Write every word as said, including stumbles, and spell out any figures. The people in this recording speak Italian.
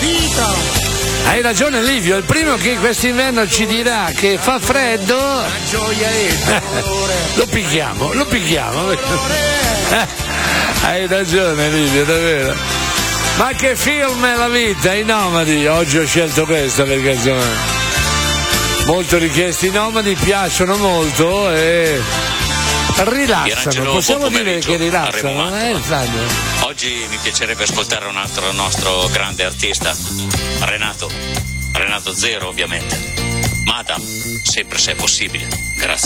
vita. Hai ragione Livio, il primo che quest'inverno ci dirà che fa freddo, La gioia e il dolore. lo picchiamo, lo picchiamo. Hai ragione Livio, davvero. Ma che film è la vita, i nomadi? Oggi ho scelto questa perché insomma molto richiesti, i nomadi piacciono molto e rilassano, possiamo dire che rilassano, eh, Fabio? Oggi mi piacerebbe ascoltare un altro nostro grande artista, Renato, Renato Zero ovviamente. Madam, sempre se è possibile. Grazie.